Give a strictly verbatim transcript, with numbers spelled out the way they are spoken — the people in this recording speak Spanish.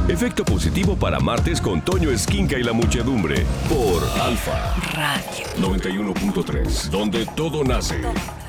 Efecto positivo para martes con Toño Esquinca y la muchedumbre. Por Alfa Radio noventa y uno punto tres, donde todo nace.